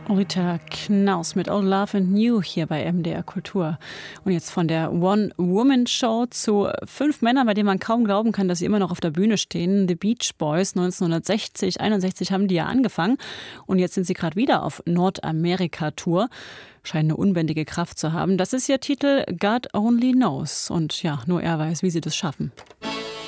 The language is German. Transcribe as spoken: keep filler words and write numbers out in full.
Rita Knaus mit Old Love and New hier bei M D R Kultur. Und jetzt von der One-Woman-Show zu fünf Männern, bei denen man kaum glauben kann, dass sie immer noch auf der Bühne stehen. The Beach Boys, neunzehnhundertsechzig, einundsechzig haben die ja angefangen. Und jetzt sind sie gerade wieder auf Nordamerika-Tour. Scheinen eine unbändige Kraft zu haben. Das ist ihr Titel God Only Knows. Und ja, nur er weiß, wie sie das schaffen.